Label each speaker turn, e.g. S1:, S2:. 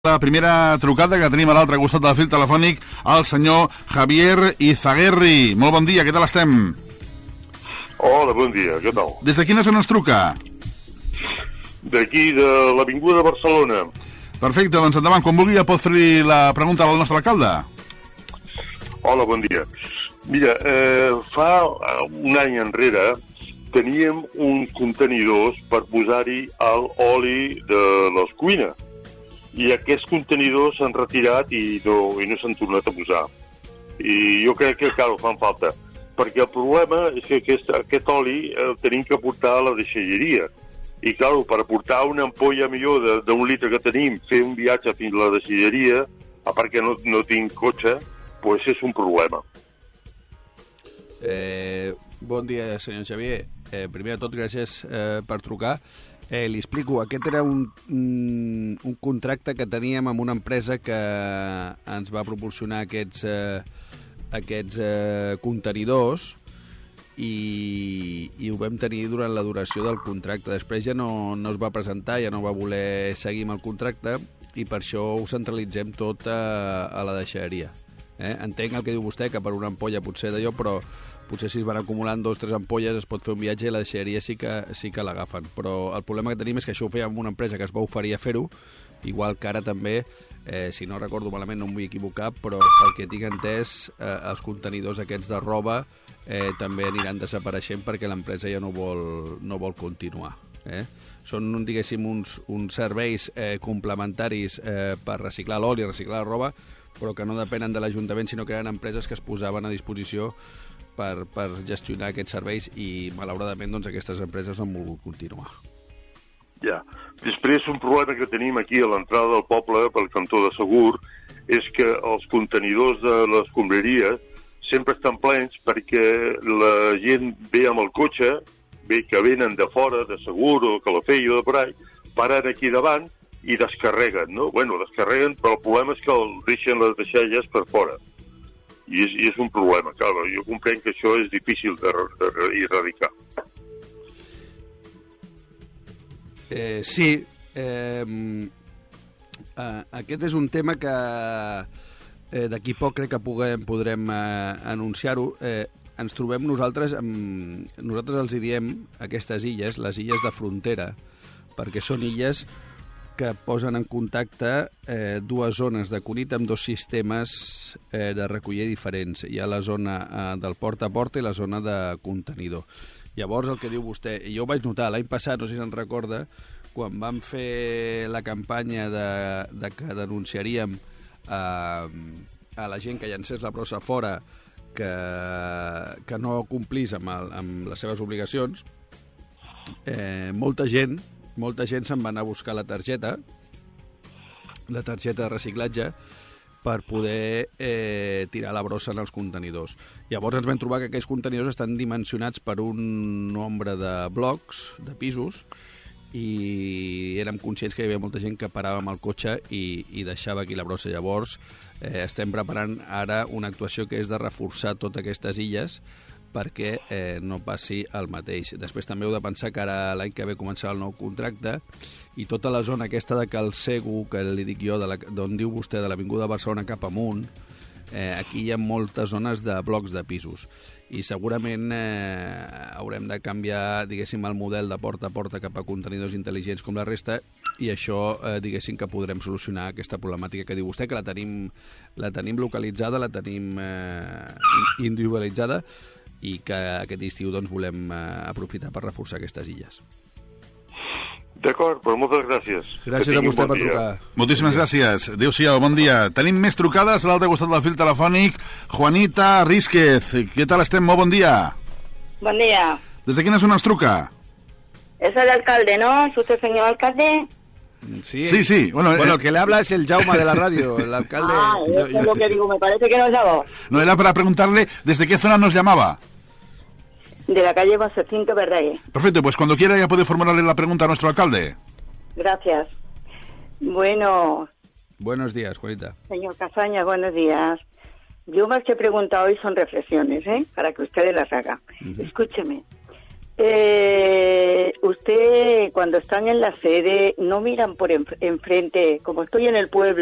S1: La primera trucada que tenim a l'altre costat del fil telefònic, el senyor Javier Izaguirre. Molt bon dia, què tal estem?
S2: Hola, bon dia, què tal?
S1: Des de quina zona ens truca?
S2: D'aquí, de l'Avinguda Barcelona.
S1: Perfecte, doncs endavant, quan vulgui ja pot fer la pregunta al nostre alcalde.
S2: Hola, bon dia. Mira, fa un any enrere teníem uns contenidors per posar-hi l'oli de les cuines. I aquests contenidors s'han retirat i no s'han tornat a posar. I jo crec que encara fan falta, perquè el problema és que aquest oli el tenim que portar a la deixalleria. I, clar, per portar una ampolla millor d'un litre que tenim, fer un viatge fins a la deixalleria, a part que no tinc cotxe, doncs és un problema.
S3: Bon dia, senyor Xavier. Primer de tot, gràcies per trucar. Li explico, aquest era un contracte que teníem amb una empresa que ens va proporcionar aquests contenidors i ho vam tenir durant la duració del contracte. Després ja no es va presentar, ja no va voler seguir amb el contracte i per això ho centralitzem tot a la deixalleria. Entenc el que diu vostè, que per una ampolla potser d'allò, però potser si es van acumulant 2 o 3 ampolles es pot fer un viatge i la deixalleria sí que l'agafen. Però el problema que tenim és que això ho fèiem amb una empresa que es va oferir a fer-ho, igual que ara també, si no recordo malament, no em vull equivocar, però pel que tinc entès, els contenidors aquests de roba també aniran desapareixent perquè l'empresa ja no vol continuar. Són, diguéssim, uns serveis complementaris per reciclar l'oli, reciclar la roba, però que no depenen de l'Ajuntament, sinó que eren empreses que es posaven a disposició per gestionar aquests serveis i, malauradament, doncs, aquestes empreses no han volgut continuar.
S2: Ja. Després, un problema que tenim aquí a l'entrada del poble, pel cantó de Segur, és que els contenidors de les escombraries sempre estan plens perquè la gent ve amb el cotxe, ve que venen de fora, de Segur o de Calafell o de Prai, paren aquí davant i descarreguen, no? Bueno, descarreguen, però el problema és que deixen les deixalles per fora. I és un problema, clar, jo comprenc que això és difícil d'erradicar.
S3: Sí, aquest és un tema que d'aquí poc crec que podrem anunciar-ho. Ens trobem nosaltres els hi diem aquestes illes, les illes de frontera, perquè són illes que posen en contacte dues zones de Cunit amb 2 sistemes de recollida diferents. Hi ha la zona del porta a porta i la zona de contenidor. Llavors, el que diu vostè, jo ho vaig notar l'any passat, no sé si se'n recorda, quan vam fer la campanya de que denunciaríem a la gent que llancés la brossa fora que no complís amb les seves obligacions, molta gent se'n va anar a buscar la targeta de reciclatge per poder tirar la brossa en els contenidors. Llavors ens vam trobar que aquells contenidors estan dimensionats per un nombre de blocs, de pisos, i érem conscients que hi havia molta gent que parava amb el cotxe i deixava aquí la brossa. Llavors estem preparant ara una actuació que és de reforçar totes aquestes illes perquè no passi el mateix. Després també heu de pensar que ara l'any que ve començarà el nou contracte i tota la zona aquesta de Calcegu, que li dic jo, d'on diu vostè, de l'Avinguda Barcelona cap amunt, aquí hi ha moltes zones de blocs de pisos i segurament haurem de canviar, diguéssim, el model de porta a porta cap a contenidors intel·ligents com la resta i això, diguéssim, que podrem solucionar aquesta problemàtica que diu vostè, que la tenim localitzada, la tenim individualitzada i que aquest estiu doncs, volem aprofitar per reforçar aquestes illes.
S2: D'acord, però moltes gràcies.
S3: Gràcies a vostè per trucar.
S1: Moltíssimes gràcies. Adéu-siau, bon dia. Tenim més trucades a l'altre costat del fil telefònic. Juanita Rísquez, què tal estem? Molt bon dia.
S4: Buen día.
S1: Des de quina zona ens truca?
S4: Es el alcalde, ¿no? ¿Es usted señor alcalde?
S1: Sí. Bueno,
S3: el que le habla es el Jaume de la radio, el alcalde.
S4: Eso es lo que digo, me parece que no es la voz.
S1: No, era para preguntarle desde qué zona nos llamaba.
S4: De la calle Basecinto Verdaguer.
S1: Perfecto, pues cuando quiera ya puede formularle la pregunta a nuestro alcalde.
S4: Gracias. Bueno.
S3: Buenos días, Juanita.
S4: Señor Casaña, buenos días. Yo más que pregunta hoy son reflexiones, para que ustedes las hagan. Escúcheme. Usted, cuando están en la sede, no miran por enfrente, como estoy en el pueblo.